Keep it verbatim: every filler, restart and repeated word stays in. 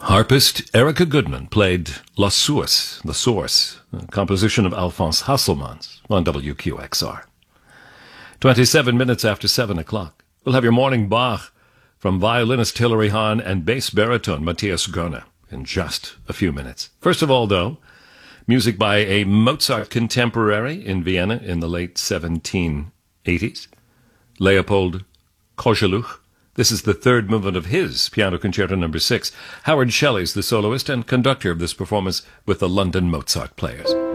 Harpist Erica Goodman played La Source, The Source, a composition of Alphonse Hasselmans on W Q X R. twenty-seven minutes after seven o'clock. We'll have your morning Bach from violinist Hilary Hahn and bass baritone Matthias Görner in just a few minutes. First of all, though, music by a Mozart contemporary in Vienna in the late seventeen eighties, Leopold Kozeluch. This is the third movement of his Piano Concerto Number Six. Howard Shelley's the soloist and conductor of this performance with the London Mozart Players.